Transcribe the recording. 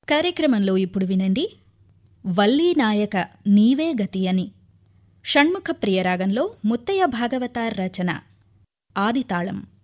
కార్యక్రమంలో ఇప్పుడు వినండి వల్లీ నాయక నీవే గతి అని షణ్ముఖ ప్రియరాగంలో ముత్తయ్య భాగవతార్ రచన ఆదితాళం.